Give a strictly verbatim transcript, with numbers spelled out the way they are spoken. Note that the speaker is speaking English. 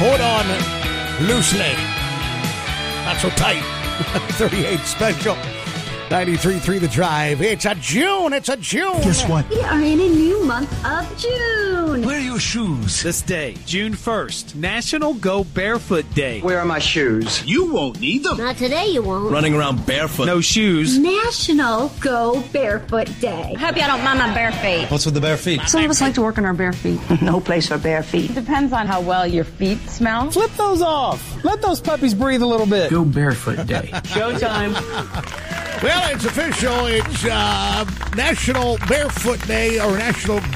Hold on loosely. Not so tight. thirty-eight special. ninety-three point three The Drive. It's a June. It's a June. Guess what? We are in a new month of June. Where are your shoes? This day, June first, National Go Barefoot Day. Where are my shoes? You won't need them. Not today, you won't. Running around barefoot. No shoes. National Go Barefoot Day. Hope y'all don't mind my bare feet. What's with the bare feet? Some of us like to work on our bare feet. No place for bare feet. Depends on how well your feet smell. Flip those off. Let those puppies breathe a little bit. Go Barefoot Day. Showtime. Well, it's official. It's uh, National Barefoot Day or National